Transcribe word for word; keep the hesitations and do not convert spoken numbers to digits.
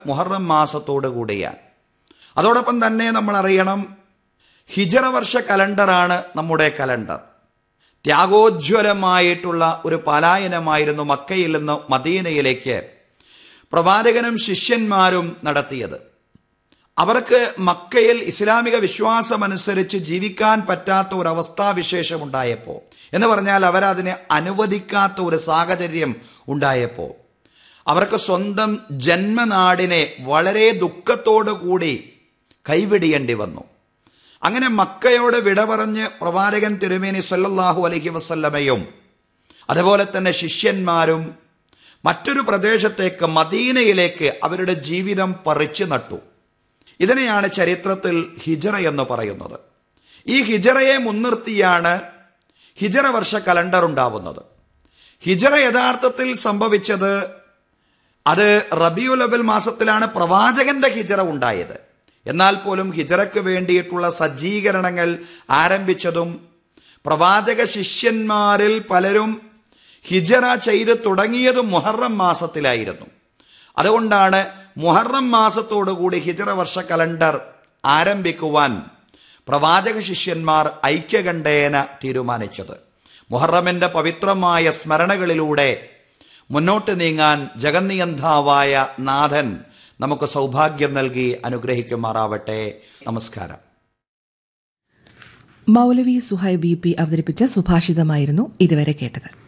മുഹറം മാസത്തോടു കൂടിയാണ്. അതോടൊപ്പം തന്നെ നമ്മൾ അറിയണം, ഹിജറ വർഷ കലണ്ടറാണ് നമ്മുടെ കലണ്ടർ. ത്യാഗോജ്വലമായിട്ടുള്ള ഒരു പലായനമായിരുന്നു മക്കയിൽ നിന്ന് മദീനയിലേക്ക് പ്രവാചകനും ശിഷ്യന്മാരും നടത്തിയത്. അവർക്ക് മക്കയിൽ ഇസ്ലാമിക വിശ്വാസമനുസരിച്ച് ജീവിക്കാൻ പറ്റാത്ത ഒരു അവസ്ഥാവിശേഷമുണ്ടായപ്പോൾ, എന്ന് പറഞ്ഞാൽ അവരതിനെ അനുവദിക്കാത്ത ഒരു സാഹചര്യം ഉണ്ടായപ്പോൾ, അവർക്ക് സ്വന്തം ജന്മനാടിനെ വളരെ ദുഃഖത്തോടു കൂടി കൈവിടിയേണ്ടി വന്നു. അങ്ങനെ മക്കയോട് വിട പറഞ്ഞ് പ്രവാചകൻ തിരുമേനി സല്ലല്ലാഹു അലൈഹി വസല്ലമയും അതുപോലെ തന്നെ ശിഷ്യന്മാരും മറ്റൊരു പ്രദേശത്തേക്ക്, മദീനയിലേക്ക് അവരുടെ ജീവിതം പറിച്ചു നട്ടു. ഇതിനെയാണ് ചരിത്രത്തിൽ ഹിജറ എന്ന് പറയുന്നത്. ഈ ഹിജറയെ മുൻനിർത്തിയാണ് ഹിജറ വർഷ കലണ്ടർ ഉണ്ടാവുന്നത്. ഹിജറ യഥാർത്ഥത്തിൽ സംഭവിച്ചത് അത് റബീഉൽ അവ്വൽ മാസത്തിലാണ് പ്രവാചകന്റെ ഹിജറ ഉണ്ടായത്. എന്നാൽ പോലും ഹിജറയ്ക്ക് വേണ്ടിയിട്ടുള്ള സജ്ജീകരണങ്ങൾ ആരംഭിച്ചതും പ്രവാചക ശിഷ്യന്മാരിൽ പലരും ഹിജറ ചെയ്ത് തുടങ്ങിയതും മുഹറം മാസത്തിലായിരുന്നു. അതുകൊണ്ടാണ് മുഹറം മാസത്തോടുകൂടി ഹിജറ വർഷ കലണ്ടർ ആരംഭിക്കുവാൻ പ്രവാചക ശിഷ്യന്മാർ ഐക്യകണ്ഠേന തീരുമാനിച്ചത്. മുഹറമിന്റെ പവിത്രമായ സ്മരണകളിലൂടെ മുന്നോട്ട് നീങ്ങാൻ ജഗന്നിയന്താവായ നാഥൻ നമുക്ക് സൗഭാഗ്യം നൽകി അനുഗ്രഹിക്കുമാറാവട്ടെ. നമസ്കാരം. മൗലവി സുഹൈബ് ബി പി അവതരിപ്പിച്ച സുഭാഷിതമായിരുന്നു ഇതുവരെ കേട്ടത്.